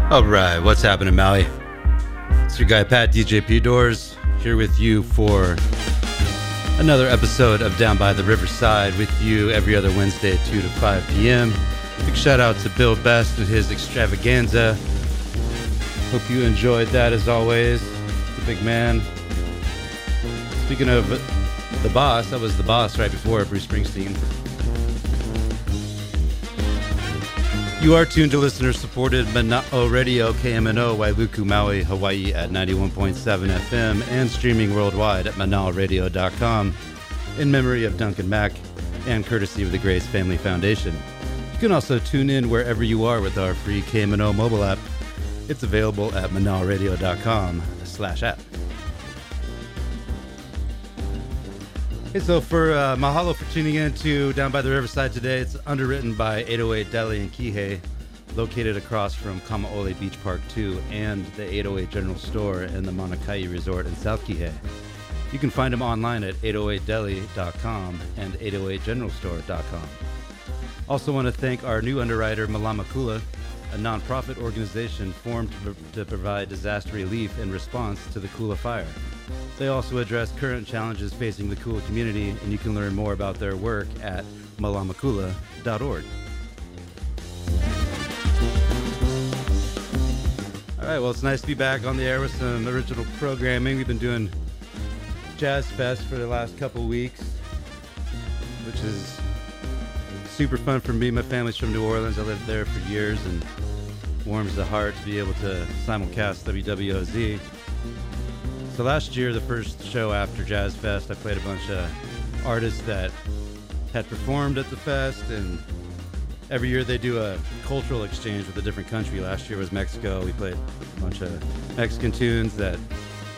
All right, what's happening, Maui? It's your guy Pat DJ P Doors here with you for another episode of Down by the Riverside with you every other Wednesday at 2 to 5 p.m. Big shout out to Bill Best and his extravaganza. Hope you enjoyed that as always. The big man. Speaking of the boss, that was the boss right before Bruce Springsteen. You are tuned to listener-supported Mana'o Radio, KMNO, Wailuku, Maui, Hawaii at 91.7 FM and streaming worldwide at mana'oradio.com in memory of Duncan Mack and courtesy of the Grace Family Foundation. You can also tune in wherever you are with our free KMNO mobile app. It's available at mana'oradio.com/app. Okay, so for mahalo for tuning in to Down by the Riverside today. It's underwritten by 808 Deli in Kihei, located across from Kamaole Beach Park 2 and the 808 General Store and the Mauna Kea Resort in South Kihei. You can find them online at 808deli.com and 808generalstore.com. Also want to thank our new underwriter, Malama Kula, a nonprofit organization formed to provide disaster relief in response to the Kula fire. They also address current challenges facing the Kula community, and you can learn more about their work at malamakula.org. All right, well, it's nice to be back on the air with some original programming. We've been doing Jazz Fest for the last couple weeks, which is super fun for me. My family's from New Orleans. I lived there for years, and warms the heart to be able to simulcast WWOZ. So last year, the first show after Jazz Fest, I played a bunch of artists that had performed at the fest, and every year they do a cultural exchange with a different country. Last year was Mexico. We played a bunch of Mexican tunes that